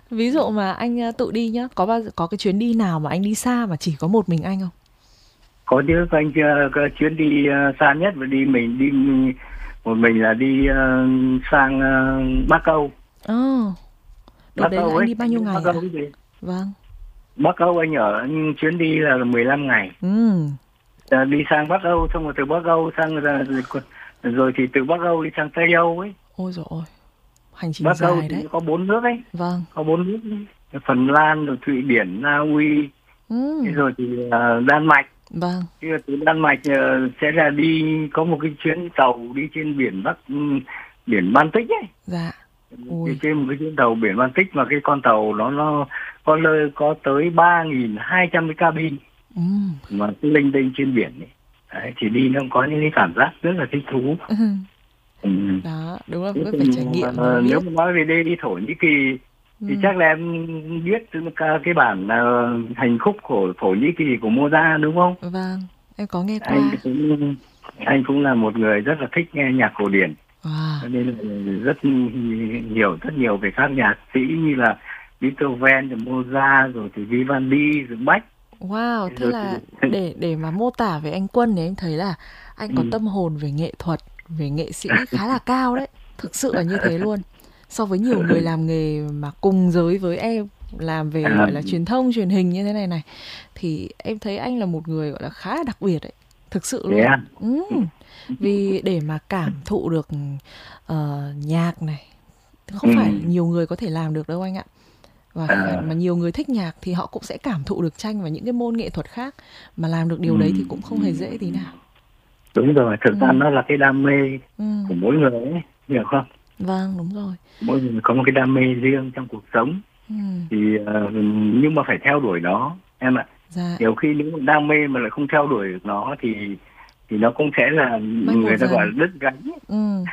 Ví dụ mà anh tự đi nhá, có cái chuyến đi nào mà anh đi xa mà chỉ có một mình anh không? Có chứ, anh chưa có chuyến đi xa nhất và mình đi một mình là đi sang Bắc Âu. Ồ, đợt Bắc đấy là Âu anh ấy, đi bao anh nhiêu biết Bắc ngày Âu ạ? cái gì? Vâng. Bắc Âu chuyến đi là 15 ngày. Ừ. Đi sang Bắc Âu, xong rồi từ Bắc Âu sang rồi thì từ Bắc Âu đi sang Tây Âu ấy. Ôi dồi ôi, hành trình Bắc Âu dài thì đấy. có 4 nước ấy, Vâng. có 4 nước ấy. Phần Lan, rồi Thụy Điển, Na Uy, Ừ. thế rồi thì Đan Mạch. Vâng. Thì từ Đan Mạch sẽ là đi có một cái chuyến tàu đi trên biển biển Baltic ấy. Dạ. Thì Ui. trên một cái chuyến tàu biển Baltic, mà cái con tàu nó có tới 3.200 cái cabin Ừ. mà cứ linh tinh trên biển ấy. Đấy, thì đi nó có những cái cảm giác rất là thích thú. Ừ. Ừ. Đó, đúng là Thế vẫn thì, phải trải nghiệm thì mới nếu biết. mà nói về đây đi Thổ Nhĩ Kỳ Ừ. thì chắc là em biết cái bản hành khúc của Thổ Nhĩ Kỳ của Mozart đúng không? Vâng, em có nghe anh qua. cũng anh cũng là một người rất là thích nghe nhạc cổ điển, cho Wow. nên là rất nhiều về các nhạc sĩ như là Beethoven, rồi Mozart, rồi thì Vivaldi, rồi Bach. Wow, thế Rồi thì là để mà mô tả về anh Quân thì em thấy là anh có tâm hồn về nghệ thuật, về nghệ sĩ khá là cao đấy. Thực sự là như thế luôn. So với nhiều người làm nghề mà cùng giới với em làm về à, gọi là truyền thông, truyền hình như thế này này thì em thấy anh là một người gọi là khá là đặc biệt đấy. Thực sự thế luôn. à? Vì để mà cảm thụ được nhạc này không Ừ. phải nhiều người có thể làm được đâu anh ạ. Và À, mà nhiều người thích nhạc thì họ cũng sẽ cảm thụ được tranh và những cái môn nghệ thuật khác, mà làm được ừ. điều đấy thì cũng không hề dễ tí nào. Đúng rồi, thực ra Ừm, nó là cái đam mê của ừm, mỗi người ấy, hiểu không? vâng, đúng rồi. Mỗi người có một cái đam mê riêng trong cuộc sống, Ừm, thì nhưng mà phải theo đuổi nó em ạ. dạ, Nhiều khi nếu mà đam mê mà lại không theo đuổi được nó thì nó cũng sẽ là mai một người ta gọi dần. là đứt gánh ấy. Ừm,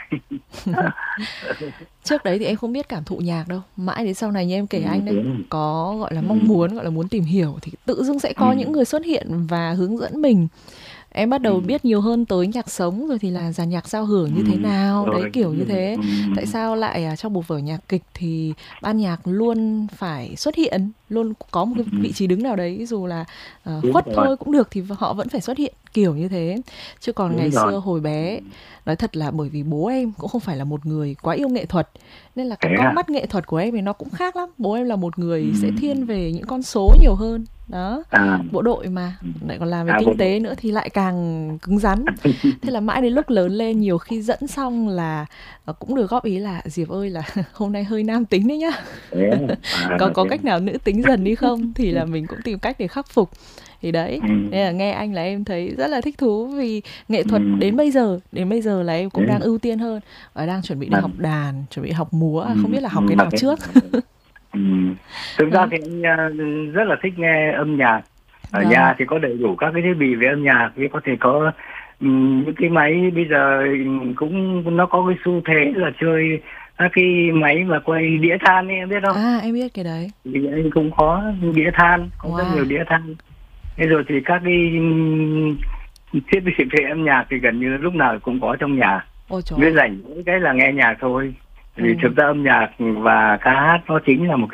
trước đấy thì em không biết cảm thụ nhạc đâu. Mãi đến sau này như em kể anh đấy, Đúng. có gọi là Ừ. mong muốn, gọi là muốn tìm hiểu thì tự dưng sẽ Ừ. có những người xuất hiện và hướng dẫn mình. Em bắt Ừ. đầu biết nhiều hơn tới nhạc sống rồi thì là dàn nhạc giao hưởng Ừ. như thế nào, đấy Rồi. kiểu như thế. Ừ. Tại sao lại trong một vở nhạc kịch thì ban nhạc luôn phải xuất hiện, luôn có một cái Ừ. vị trí đứng nào đấy, dù là Đúng khuất rồi. thôi cũng được thì họ vẫn phải xuất hiện kiểu như thế. Chứ còn Đúng ngày rồi. xưa hồi Ừ. bé, nói thật là bởi vì bố em cũng không phải là một người quá yêu nghệ thuật, nên là Thế cái con à? mắt nghệ thuật của em thì nó cũng khác lắm. Bố em là một Ừ. người sẽ thiên về những con số nhiều hơn. Đó, À. bộ đội mà Ừ. lại còn làm về À, kinh tế nữa thì lại càng cứng rắn. Thế là mãi đến lúc lớn lên nhiều khi dẫn xong là cũng được góp ý là Diệp ơi là hôm nay hơi nam tính đấy nhá. thế à? À, Có thế à? cách nào nữ tính dần đi không, thì là mình cũng tìm cách để khắc phục. Thì đấy, Ừ. nên là nghe anh là em thấy rất là thích thú, vì nghệ Ừ. thuật đến bây giờ là em Thế cũng đang ưu tiên hơn và đang chuẩn bị đi mà học đàn, chuẩn bị học múa, ừ. không biết là học cái mà nào cái trước. ừ. Thực ra Đó. thì anh rất là thích nghe âm nhạc. Ở Vâng. nhà thì có đầy đủ các cái thiết bị về âm nhạc, thì có thể có những cái máy bây giờ cũng nó có cái xu thế là chơi các cái máy mà quay đĩa than ấy, em biết không? À em biết cái đấy. Thì anh cũng có đĩa than, có rất nhiều Wow. đĩa than. Thế rồi thì các cái thiết bị về âm nhạc thì gần như lúc nào cũng có trong nhà. Ôi trời Cứ ơi. rảnh mỗi cái là nghe nhạc thôi. Ừ. Vì thực ra âm nhạc và ca hát nó chính là một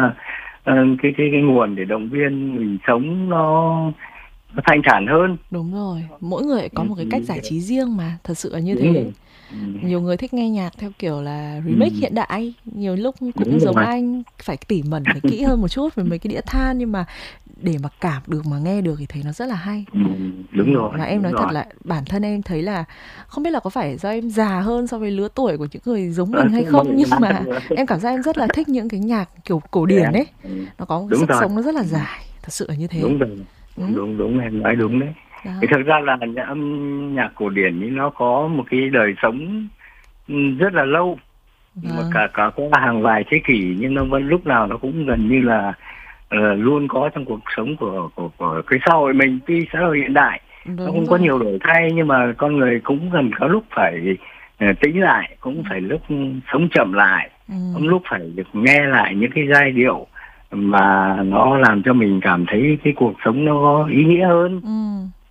cái nguồn để động viên mình sống nó thanh thản hơn. Đúng rồi, mỗi người có Ừ, một cái cách giải trí riêng mà, thật sự là như đúng thế. rồi. Ừ, Nhiều người thích nghe nhạc theo kiểu là ừ, remix hiện đại, nhiều lúc cũng đúng giống rồi. anh, phải tỉ mẩn, phải kỹ hơn một chút về mấy cái đĩa than, nhưng mà để mà cảm được mà nghe được thì thấy nó rất là hay. Ừ, đúng rồi, Mà em đúng nói thật rồi. là bản thân em thấy là không biết là có phải do em già hơn so với lứa tuổi của những người giống mình hay Cái mong không, nhưng muốn mà em cảm giác em rất là thích những cái nhạc kiểu cổ để điển ấy. ừ, Nó có một cái đúng sức rồi. sống nó rất là Ừ, dài, thật sự là như thế. đúng rồi. Ừ, Đúng em nói đúng đấy. Thì đó. thực ra là âm nhạc cổ điển thì nó có một cái đời sống rất là lâu, mà Vâng, cả cả có hàng vài thế kỷ, nhưng nó vẫn lúc nào nó cũng gần như là luôn có trong cuộc sống của cái xã hội mình. Tuy xã hội hiện đại nó đúng cũng có rồi. nhiều đổi thay, nhưng mà con người cũng gần có lúc phải tĩnh lại, cũng phải lúc sống chậm lại, Ừ. có lúc phải được nghe lại những cái giai điệu mà nó làm cho mình cảm thấy cái cuộc sống nó có ý nghĩa hơn. Ừ.